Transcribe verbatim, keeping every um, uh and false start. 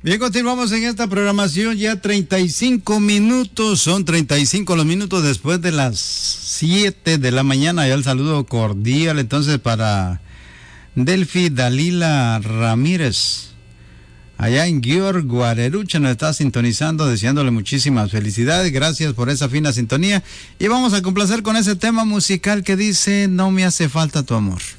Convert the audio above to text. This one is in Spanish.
Bien, continuamos en esta programación, ya treinta y cinco minutos, son treinta y cinco los minutos después de las siete de la mañana. Ya el saludo cordial entonces para Delphi Dalila Ramírez, allá en Guior, Guarerucha, nos está sintonizando, deseándole muchísimas felicidades. Gracias por esa fina sintonía. Y vamos a complacer con ese tema musical que dice: No me hace falta tu amor.